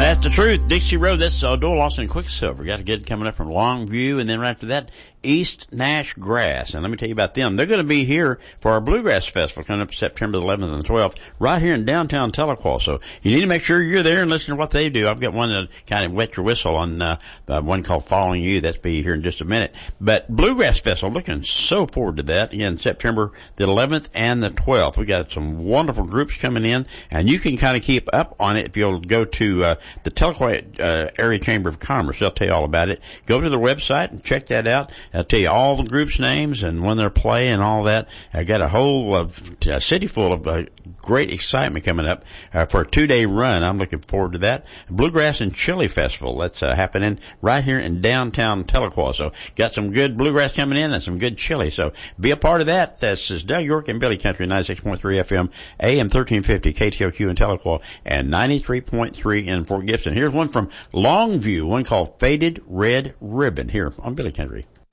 That's the truth. Dixie Road, that's Doyle Lawson and Quicksilver. Got to get it coming up from Longview, and then right after that, East Nash Grass. And let me tell you about them. They're going to be here for our Bluegrass Festival coming up September the 11th and the 12th, right here in downtown Tahlequah. So you need to make sure you're there and listen to what they do. I've got one that kind of wet your whistle on one called Following You. That's be here in just a minute. But Bluegrass Festival, looking so forward to that. Again, September the 11th and the 12th. We got some wonderful groups coming in, and you can kind of keep up on it if you'll go to the Tahlequah Area Chamber of Commerce. They'll tell you all about it. Go to their website and check that out. I'll tell you all the groups' names and when they're playing and all that. I got a whole city full of great excitement coming up for a 2-day run. I'm looking forward to that. Bluegrass and Chili Festival. That's happening right here in downtown Tahlequah. So got some good bluegrass coming in and some good chili. So be a part of that. This is Doug York and Billy Country, 96.3 FM, AM 1350, KTOQ in Tahlequah, and 93.3 in Fort Gibson. Here's one from Longview, one called Faded Red Ribbon, here on Billy Country.